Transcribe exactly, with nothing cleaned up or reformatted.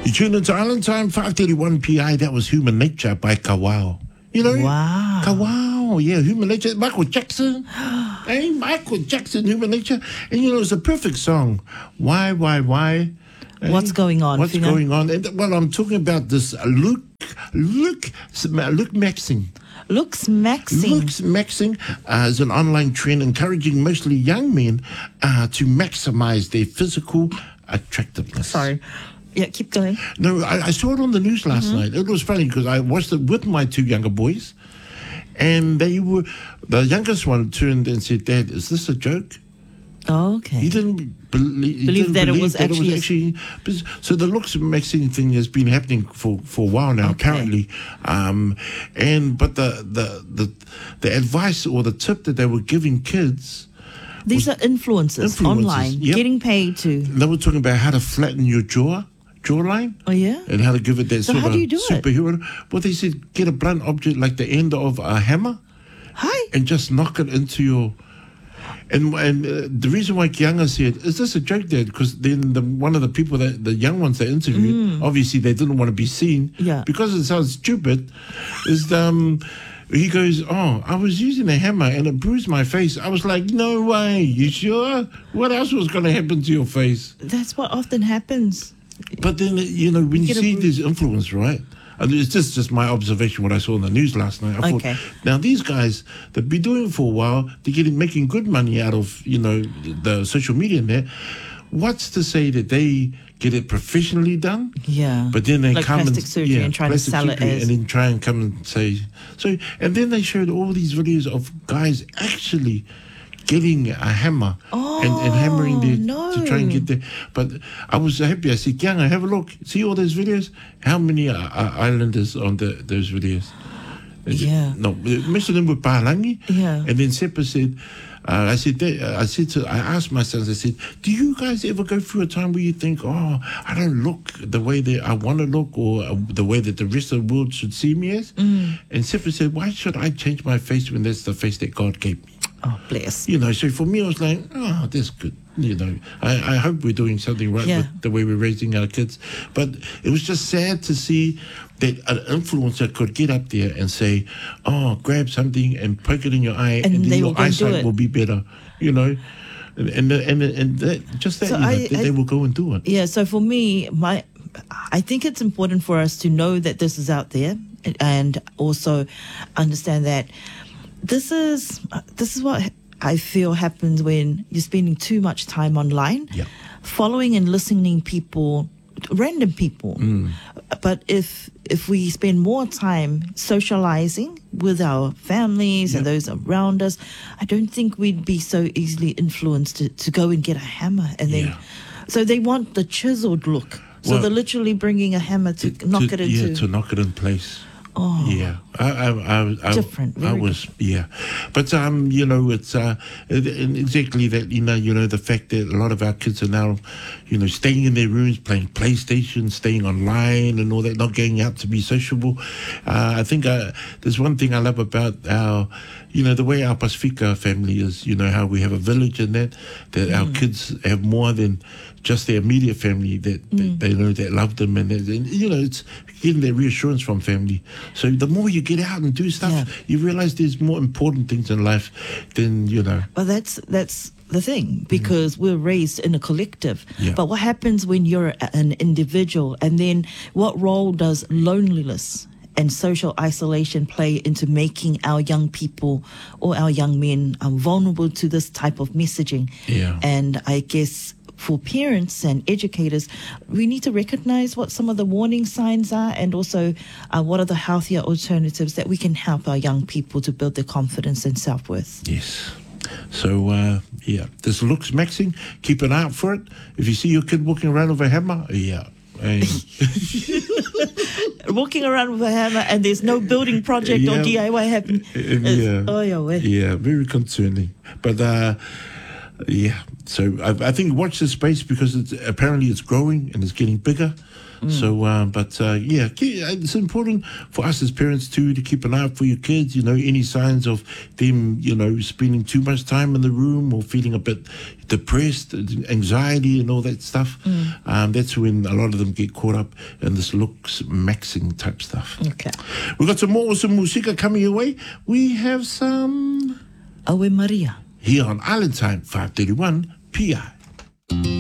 You tune into Island Time, five thirty-one P I. That was Human Nature by Kawau. You know? Wow. Kawau, yeah, Human Nature. Michael Jackson. Hey, Michael Jackson, Human Nature. And, you know, it's a perfect song. Why, why, why? Hey, What's going on? What's Finger? going on? And, well, I'm talking about this uh, Luke, Luke, Luke Maxing. Looks maxing. Looks Maxing uh, is an online trend encouraging mostly young men uh, to maximize their physical attractiveness. Sorry. Yeah, keep going. No, I, I saw it on the news last Mm-hmm. night. It was funny because I watched it with my two younger boys, and they were the youngest one turned and said, "Dad, is this a joke?" Oh, okay. He didn't believe, he Believe didn't that it believe was that actually it a- was actually. So the looks maxing thing has been happening for, for a while now, Okay. apparently. Um, and but the, the the the advice or the tip that they were giving kids, These are influencers, Influencers, online, yep. getting paid to. they were talking about how to flatten your jaw jawline. Oh, yeah? And how to give it that So sort how of do you do it? superhero. Well, they said get a blunt object like the end of a hammer Hi. and just knock it into your. And and uh, the reason why Kianga said, "Is this a joke, Dad?" Because then the one of the people that the young ones they interviewed, obviously they didn't want to be seen, Yeah. because it sounds stupid. Is um. He goes, "Oh, I was using a hammer and it bruised my face." I was like, "No way, you sure? What else was going to happen to your face?" That's what often happens. But then, you know, when you, get a see bruise. this influence, right? And it's just, just my observation, what I saw in the news last night. I Okay. thought, now these guys, they've been doing it for a while, they're getting, making good money out of, you know, the social media and that. What's to say that they get it professionally done? Yeah. But then they Like come plastic and, surgery yeah, and trying to plastic sell it surgery as- and then try and come and say, so, and then they showed all these videos of guys actually getting a hammer and, and hammering their, no. to try and get there. But I was happy. I said, Kianga, have a look. See all those videos? How many are, are islanders on the, those videos? Yeah. No, most of them were Palangi. Yeah. And then Sepa said, uh, I said, that, uh, I said to, I asked my sons, I said, do you guys ever go through a time where you think, oh, I don't look the way that I want to look or uh, the way that the rest of the world should see me as? Mm. And Sepa said, why should I change my face when that's the face that God gave me? Oh, bless. You know, so for me, I was like, oh, that's good. You know, I, I hope we're doing something right Yeah. with the way we're raising our kids. But it was just sad to see that an influencer could get up there and say, oh, grab something and poke it in your eye, And and, then they will your go and do eyesight it. will be better. You know, and and and, and that, just that, So you know, I- that I- they will go and do it. Yeah, so for me, my I think it's important for us to know that this is out there and also understand that this is this is what I feel happens when you're spending too much time online, Yeah. following and listening people, random people. Mm. But if if we spend more time socializing with our families and Yeah. those around us, I don't think we'd be so easily influenced to, to go and get a hammer and then. Yeah. So they want the chiseled look. So Well, they're literally bringing a hammer to, knock to, it into. yeah, to knock it in place. Oh. Yeah, I, I, I, I, Different, I very was, yeah, but um, you know, it's uh, it- and exactly that. You know, you know, the fact that a lot of our kids are now, you know, staying in their rooms, playing PlayStation, staying online, and all that, not going out to be sociable. Uh, I think uh, there's one thing I love about our, you know, the way our Pacifica family is. You know, how we have a village and that that our kids have more than just their immediate family that, that they know that love them, and, and you know, it's getting that reassurance from family. So the more you get out and do stuff, Yeah. you realize there's more important things in life than, you know. Well, that's that's the thing, because we're raised in a collective. Yeah. But what happens when you're a- an individual, and then what role does loneliness and social isolation play into making our young people or our young men um, vulnerable to this type of messaging? Yeah. And I guess for parents and educators, we need to recognize what some of the warning signs are, and also uh, what are the healthier alternatives that we can help our young people to build their confidence and self-worth. Yes. So, uh, yeah, this looks maxing. Keep an eye out for it. If you see your kid walking around with a hammer, yeah. Hey. Walking around with a hammer and there's no building project or Yeah. D I Y happening. Uh, It's- yeah. Oh, yeah, way. Yeah, very concerning. But uh, Yeah, so I, I think watch this space because it's apparently it's growing and it's getting bigger. Mm. So, uh, but uh, yeah, it's important for us as parents too to keep an eye out for your kids. You know, any signs of them, you know, spending too much time in the room or feeling a bit depressed, anxiety, and all that stuff. Mm. Um, that's when a lot of them get caught up in this looks maxing type stuff. Okay, we've got some more awesome musika coming your way. We have some Ave Maria here on Island Time five thirty-one P I.